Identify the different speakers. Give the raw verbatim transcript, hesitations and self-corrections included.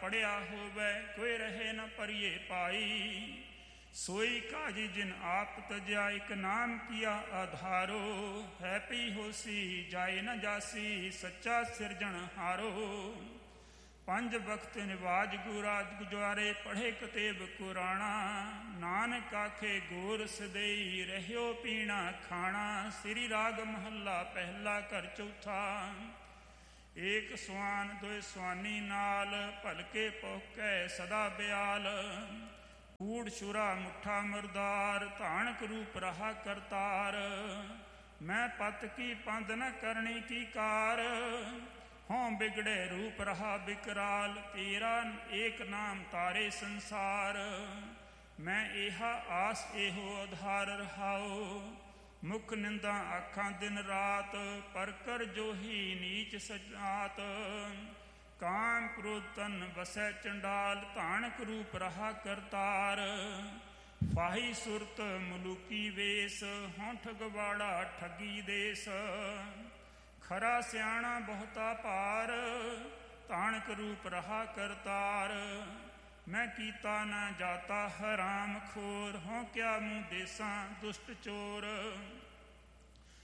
Speaker 1: ਪੜਿਆ ਹੋਵੇ, ਕੋਈ ਰਹੇ ਨ ਪਰਿਏ ਪਾਈ। ਸੋਈ ਕਾਜੀ ਜਿਨ ਆਪ ਤਜਿਆ, ਇੱਕ ਨਾਮ ਕੀਆ ਆਧਾਰੋ। ਹੈ ਪੀ ਹੋਸੀ ਜਾਏ ਨ ਜਾਸੀ, ਸੱਚਾ ਸਿਰਜਣ ਹਾਰੋ। ਪੰਜ ਬਖਤ ਨਿਵਾਜ ਗੁਰਾਜ ਗੁਜਾਰੇ, ਪੜ੍ਹੇ ਕਤੇਬ ਕੁਰਾਣਾ। ਨਾਨਕ ਆਖੇ ਗੋਰ ਸਦਈ, ਰਹਿਓ ਪੀਣਾ ਖਾਣਾ। ਸ੍ਰੀ ਰਾਗ ਮਹੱਲਾ ਪਹਿਲਾ, ਘਰ ਚੌਥਾ। ਏਕ ਸਵਾਨ ਦੋਇ ਸਵਾਨੀ ਨਾਲ, ਭਲਕੇ ਪੋਕੈ ਸਦਾ ਬਿਆਲ। ਕੂੜ ਛੁਰਾ ਮੁੱਠਾ ਮੁਰਦਾਰ, ਧਾਨਕ ਰੂਪ ਰਹਾ ਕਰਤਾਰ। ਮੈਂ ਪਤ ਕੀ ਪੰਦ ਨ ਕਰਨੀ ਕੀ ਕਾਰ, ਹੋਂ ਬਿਗੜੇ ਰੂਪ ਰਹਾ ਬਿਕਰਾਲ। ਤੇਰਾ ਏਕ ਨਾਮ ਤਾਰੇ ਸੰਸਾਰ, ਮੈਂ ਇਹਾ ਆਸ ਇਹੋ ਆਧਾਰ ਰਹਾਓ। ਮੁਖ ਨਿੰਦਾ ਆਖਾਂ ਦਿਨ ਰਾਤ, ਪਰ ਕਰ ਜੋਹੀ ਨੀਚ ਸਜਾਤ। ਕਾਮ ਕ੍ਰੋਧ ਤਨ ਵਸੈ ਚੰਡਾਲ, ਧਾਨਕ ਰੂਪ ਰਹਾ ਕਰਤਾਰ। ਫਾਹੀ ਸੁਰਤ ਮਲੂਕੀ ਵੇਸ, ਹੋਂ ਠਗਵਾੜਾ ਠੱਗੀ ਦੇਸ। ਖਰਾ ਸਿਆਣਾ ਬਹੁਤਾ ਭਾਰ, ਧਾਨਕ ਰੂਪ ਰਹਾ ਕਰਤਾਰ। ਮੈਂ ਕੀਤਾ ਨਾ ਜਾਤਾ ਹਰਾਮ ਖੋਰ, ਹੋਂ ਕਿਆ ਮੂੰਹ ਦੇਸਾਂ ਦੁਸ਼ਟ ਚੋਰ।